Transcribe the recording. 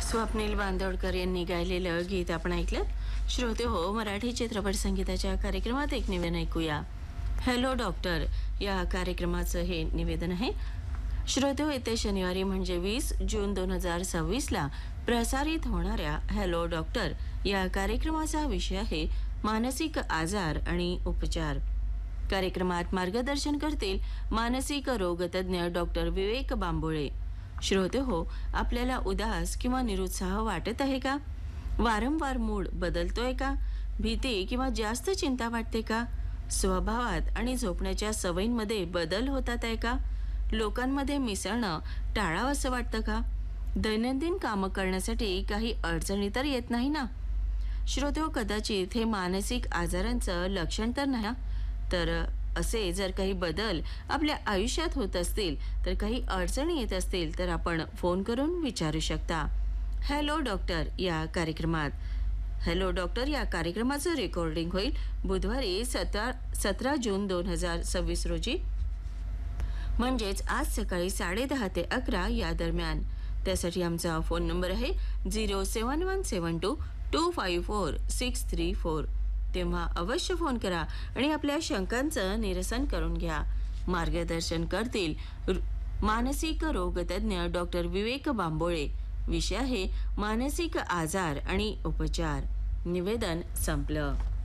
स्वप्नील बांदोडकर यांनी गायलेलं गीत आपण ऐकलं. श्रोते हो, मराठी चित्रपट संगीताच्या कार्यक्रमात एक निवेदन ऐकूया. हॅलो डॉक्टर या कार्यक्रमाचं हे निवेदन आहे. श्रोते हो, येत्या शनिवारी म्हणजे 20 जून 2026ला प्रसारित होणाऱ्या हॅलो डॉक्टर या कार्यक्रमाचा विषय आहे मानसिक आजार आणि उपचार. कार्यक्रमात मार्गदर्शन करतील मानसिक रोगतज्ञ डॉक्टर विवेक बांबोळे. श्रोते हो, आपल्याला उदास किंवा निरुत्साह वाटत आहे का? वारंवार मूड बदलतोय का? भीती किंवा जास्त चिंता वाटते का? स्वभावात आणि झोपण्याच्या सवयींमध्ये बदल होतात आहे का? लोकांमध्ये मिसळणं टाळावं असं वाटतं का? दैनंदिन कामं करण्यासाठी काही अडचणी तर येत नाही ना? श्रोते हो, कदाचित हे मानसिक आजारांचं लक्षण तर नाही. तर असे जर काही बदल आपल्या आयुष्यात होत असतील, तर काही अडचणी येत असतील, तर आपण फोन करून विचारू शकता. हॅलो डॉक्टर या कार्यक्रमात. हॅलो डॉक्टर या कार्यक्रमाचं रेकॉर्डिंग होईल बुधवारी 17 जून 2026 रोजी, म्हणजेच आज सकाळी 10:30 ते 11 या दरम्यान. त्यासाठी आमचा फोन नंबर आहे 07172254634. तेव्हा अवश्य फोन करा आणि आपल्या शंकांचं निरसन करून घ्या. मार्गदर्शन करतील मानसिक रोगतज्ञ डॉक्टर विवेक बांबोळे. विषय आहे मानसिक आजार आणि उपचार. निवेदन संपलं.